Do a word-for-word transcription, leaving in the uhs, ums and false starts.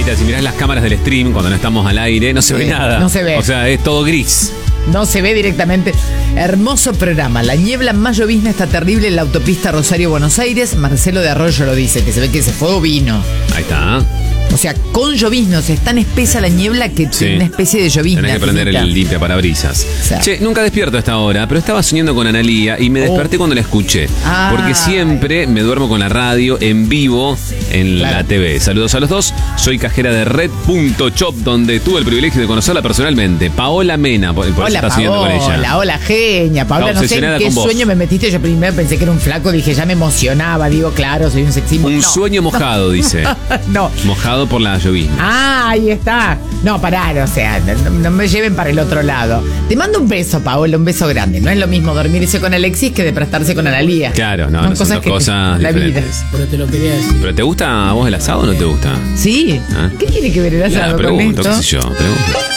Paulita, si mirás las cámaras del stream cuando no estamos al aire, no se ve Sí, nada. no se ve. O sea, es todo gris. No se ve directamente. Hermoso programa. La niebla más llovizna está terrible en la autopista Rosario-Buenos Aires. Marcelo de Arroyo lo dice, que se ve que ese fuego vino. Ahí está. O sea, con lloviznos. Es tan espesa la niebla que Sí. tiene una especie de llovizna. Tenés que prender finita. el limpia parabrisas. O sea. Che, nunca despierto a esta hora, pero estaba soñando con Analía y me desperté Oh. cuando la escuché. Ay. Porque siempre me duermo con la radio en vivo en Claro. la T V. Saludos a los dos. Soy cajera de red punto shop, donde tuve el privilegio de conocerla personalmente. Paola Mena, por, por eso Hola, está soñando con Paola, ella. hola, genia. Paola, Está no sé en obsesionada qué con vos. sueño me metiste. Yo primero pensé que era un flaco, dije, ya me emocionaba. Digo, claro, soy un sexy. Un no. sueño mojado, dice. No. Mojado por la llovizna. Ah, ahí está. No, pará, o sea, no, no me lleven para el otro lado. Te mando un beso, Paola, un beso grande. No es lo mismo dormirse con Alexis que despertarse con Analía. Claro, no, no son dos que- cosas la vida. diferentes. Pero te lo quería decir. ¿Pero te gusta a vos el asado o no te gusta? Sí. ¿Ah? ¿Qué tiene que ver el Nada, asado con pregunto, esto? qué sé yo, pregunto.